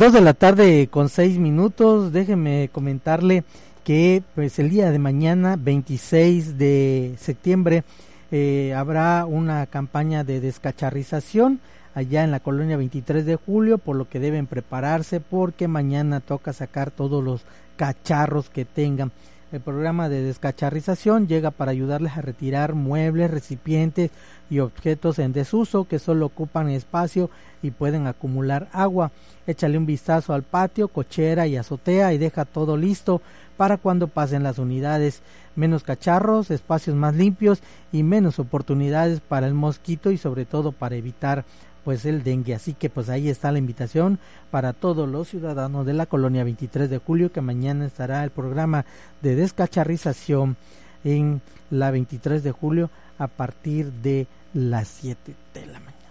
2:06 p.m. Déjeme comentarle que pues el día de mañana, 26 de septiembre, habrá una campaña de descacharrización allá en la colonia 23 de julio, por lo que deben prepararse porque mañana toca sacar todos los cacharros que tengan. El programa de descacharrización llega para ayudarles a retirar muebles, recipientes y objetos en desuso que solo ocupan espacio y pueden acumular agua. Échale un vistazo al patio, cochera y azotea y deja todo listo para cuando pasen las unidades. Menos cacharros, espacios más limpios y menos oportunidades para el mosquito y sobre todo para evitar pues el dengue. Así que pues ahí está la invitación para todos los ciudadanos de la colonia 23 de julio, que mañana estará el programa de descacharrización en la 23 de julio a partir de las 7 de la mañana.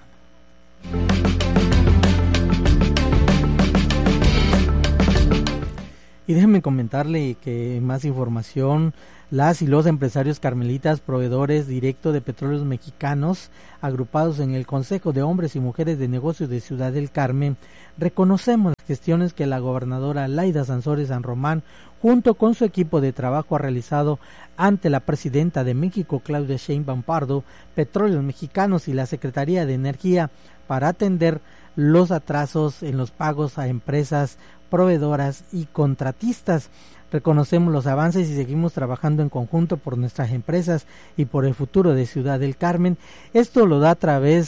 Y déjenme comentarle que más información, las y los empresarios carmelitas, proveedores directos de petróleos mexicanos, agrupados en el Consejo de Hombres y Mujeres de Negocios de Ciudad del Carmen, reconocemos las gestiones que la gobernadora Laida Sansores San Román, junto con su equipo de trabajo, ha realizado ante la presidenta de México, Claudia Sheinbaum Pardo, Petróleos Mexicanos y la Secretaría de Energía para atender los atrasos en los pagos a empresas proveedoras y contratistas. Reconocemos los avances y seguimos trabajando en conjunto por nuestras empresas y por el futuro de Ciudad del Carmen. Esto lo da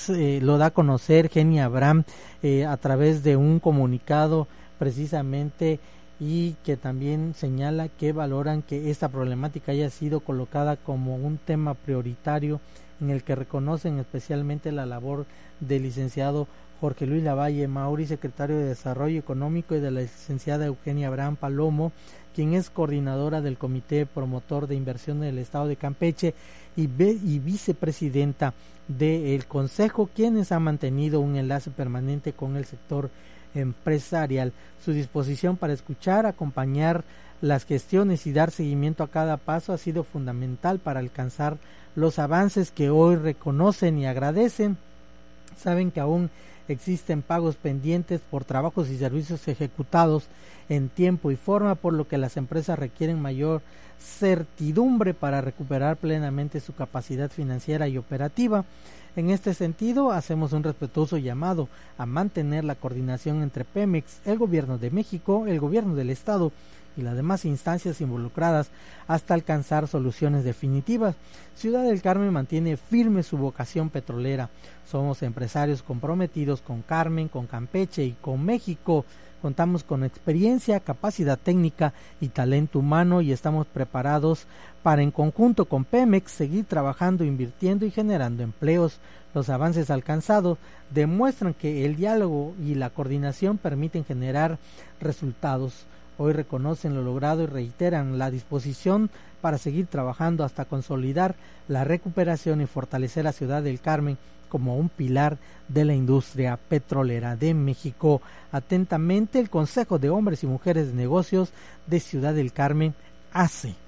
a conocer Genia Abraham a través de un comunicado precisamente, y que también señala que valoran que esta problemática haya sido colocada como un tema prioritario, en el que reconocen especialmente la labor del licenciado Jorge Luis Lavalle Mauri, secretario de Desarrollo Económico, y de la licenciada Eugenia Abraham Palomo, quien es coordinadora del Comité Promotor de Inversión del Estado de Campeche y vicepresidenta del Consejo, quienes han mantenido un enlace permanente con el sector empresarial. Su disposición para escuchar, acompañar las gestiones y dar seguimiento a cada paso ha sido fundamental para alcanzar los avances que hoy reconocen y agradecen. Saben que aún existen pagos pendientes por trabajos y servicios ejecutados en tiempo y forma, por lo que las empresas requieren mayor certidumbre para recuperar plenamente su capacidad financiera y operativa. En este sentido, hacemos un respetuoso llamado a mantener la coordinación entre Pemex, el Gobierno de México, el Gobierno del Estado y las demás instancias involucradas hasta alcanzar soluciones definitivas. Ciudad del Carmen mantiene firme su vocación petrolera. Somos empresarios comprometidos con Carmen, con Campeche y con México. Contamos con experiencia, capacidad técnica y talento humano, y estamos preparados para, en conjunto con Pemex, seguir trabajando, invirtiendo y generando empleos. Los avances alcanzados demuestran que el diálogo y la coordinación permiten generar resultados. Hoy reconocen lo logrado y reiteran la disposición para seguir trabajando hasta consolidar la recuperación y fortalecer a Ciudad del Carmen como un pilar de la industria petrolera de México. Atentamente, el Consejo de Hombres y Mujeres de Negocios de Ciudad del Carmen, ACE.